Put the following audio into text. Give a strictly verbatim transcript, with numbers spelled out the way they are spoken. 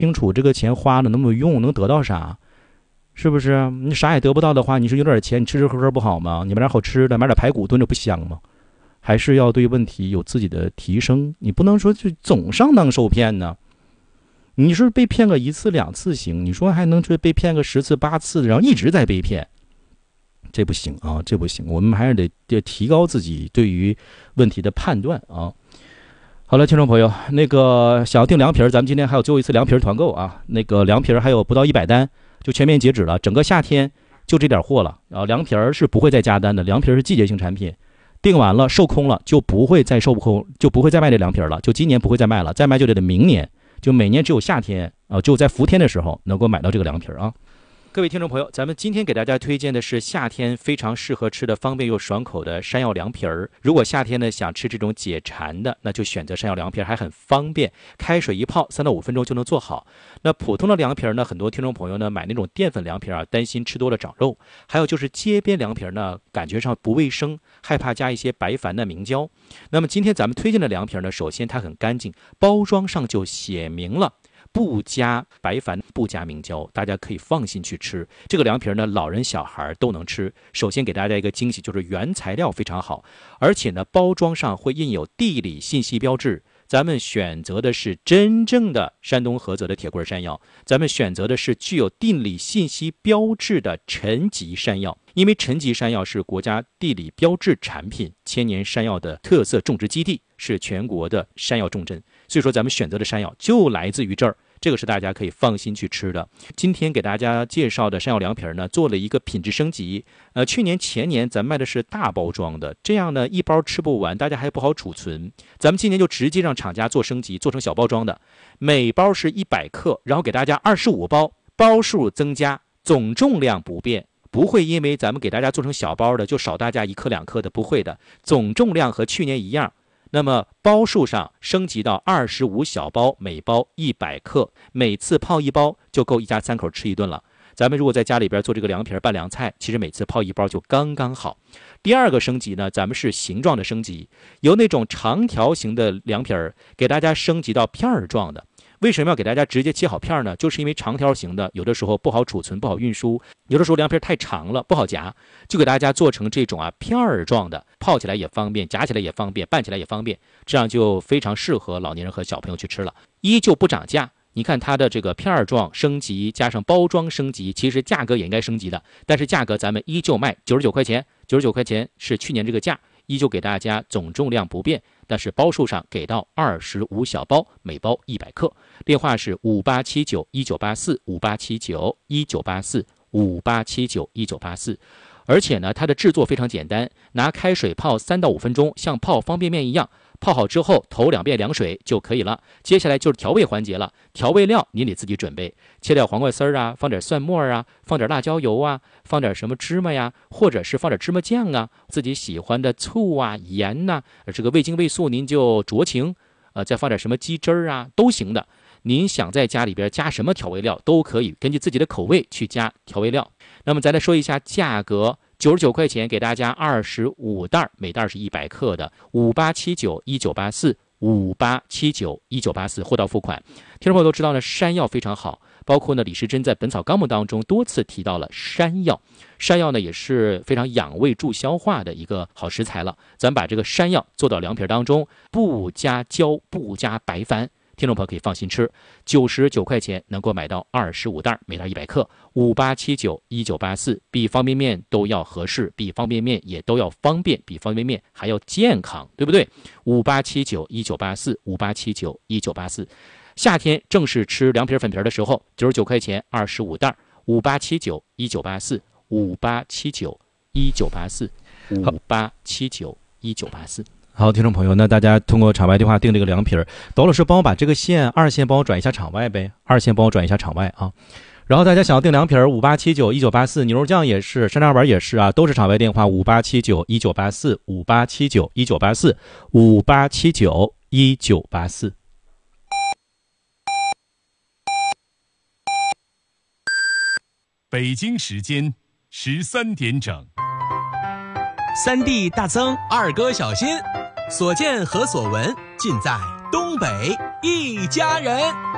清楚这个钱花了能不能用，能得到啥，是不是？你啥也得不到的话，你说有点钱，你吃吃喝喝不好吗？你买点好吃的，买点排骨炖着不香吗？还是要对问题有自己的提升，你不能说就总上当受骗呢。你说被骗个一次两次行，你说还能说被骗个十次八次，然后一直在被骗，这不行啊，这不行。我们还是得得提高自己对于问题的判断啊。好了，听众朋友，那个想要订凉皮儿，咱们今天还有最后一次凉皮儿团购啊。那个凉皮儿还有不到一百单，就全面截止了。整个夏天就这点货了。然后凉皮儿是不会再加单的，凉皮儿是季节性产品，订完了售空了就不会再售空，就不会再卖这凉皮儿了。就今年不会再卖了，再卖就得明年，就每年只有夏天啊，只有在伏天的时候能够买到这个凉皮儿啊。各位听众朋友，咱们今天给大家推荐的是夏天非常适合吃的方便又爽口的山药凉皮儿。如果夏天呢想吃这种解馋的，那就选择山药凉皮儿，还很方便，开水一泡，三到五分钟就能做好。那普通的凉皮儿呢，很多听众朋友呢买那种淀粉凉皮儿啊，担心吃多了长肉；还有就是街边凉皮儿呢，感觉上不卫生，害怕加一些白矾的明胶。那么今天咱们推荐的凉皮儿呢，首先它很干净，包装上就写明了不加白矾，不加明胶，大家可以放心去吃。这个凉皮呢，老人小孩都能吃。首先给大家一个惊喜，就是原材料非常好，而且呢，包装上会印有地理信息标志。咱们选择的是真正的山东菏泽的铁棍山药，咱们选择的是具有地理信息标志的陈吉山药，因为陈吉山药是国家地理标志产品，千年山药的特色种植基地，是全国的山药重镇，所以说咱们选择的山药就来自于这儿。这个是大家可以放心去吃的。今天给大家介绍的山药凉皮呢，做了一个品质升级。呃，去年前年咱卖的是大包装的，这样呢一包吃不完，大家还不好储存。咱们今年就直接让厂家做升级，做成小包装的，每包是一百克，然后给大家二十五包，包数增加，总重量不变。不会因为咱们给大家做成小包的就少大家一克两克的，不会的，总重量和去年一样。那么包数上升级到二十五小包，每包一百克，每次泡一包就够一家三口吃一顿了。咱们如果在家里边做这个凉皮拌凉菜，其实每次泡一包就刚刚好。第二个升级呢，咱们是形状的升级，由那种长条形的凉皮儿给大家升级到片儿状的。为什么要给大家直接切好片呢？就是因为长条形的有的时候不好储存，不好运输，有的时候凉皮太长了不好夹，就给大家做成这种啊片儿状的，泡起来也方便，夹起来也方便，拌起来也方便，这样就非常适合老年人和小朋友去吃了。依旧不涨价，你看它的这个片儿状升级加上包装升级，其实价格也应该升级的，但是价格咱们依旧卖九十九块钱，九十九块钱是去年这个价，依旧给大家总重量不变，但是包数上给到二十五小包，每包一百克。电话是五八七九一九八四，五八七九一九八四，五八七九一九八四。而且呢，它的制作非常简单，拿开水泡三到五分钟，像泡方便面一样。泡好之后，头两遍凉水就可以了。接下来就是调味环节了，调味料您得自己准备，切掉黄瓜丝儿啊，放点蒜末啊，放点辣椒油啊，放点什么芝麻呀，或者是放点芝麻酱啊，自己喜欢的醋啊、盐呐、啊，这个味精味素您就酌情，呃，再放点什么鸡汁儿啊，都行的。您想在家里边加什么调味料都可以，根据自己的口味去加调味料。那么再来说一下价格。九十九块钱给大家二十五袋，每袋是一百克的，五八七九一九八四，五八七九一九八四，货到付款。听众朋友都知道呢，山药非常好，包括呢李时珍在《本草纲目》当中多次提到了山药，山药呢也是非常养胃助消化的一个好食材了。咱把这个山药做到凉皮当中，不加胶，不加白矾。听众朋友可以放心吃，九十九块钱能够买到二十五袋，每袋一百克，五八七九一九八四，比方便面都要合适，比方便面也都要方便，比方便面还要健康，对不对？五八七九一九八四，五八七九一九八四。夏天正是吃凉皮粉皮的时候，九十九块钱二十五袋，五八七九一九八四，五八七九一九八四，五八七九一九八四。好，听众朋友，那大家通过场外电话订这个凉皮儿，董老师帮我把这个线二线帮我转一下场外呗，二线帮我转一下场外啊。然后大家想要订凉皮儿，五八七九一九八四，牛肉酱也是，山楂丸也是啊，都是场外电话五八七九一九八四，五八七九一九八四，五八七九一九八四。 北京时间十三点整。 三弟大增，二哥小新，所见和所闻尽在东北一家人。